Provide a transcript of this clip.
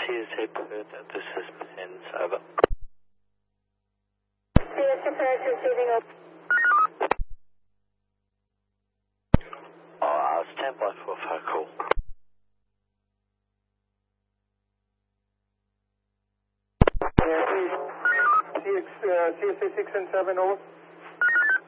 TSA Perth, this is Pence, over. TSA Perth receiving up. Stand by for a phone call. TSA 6 and 7, over.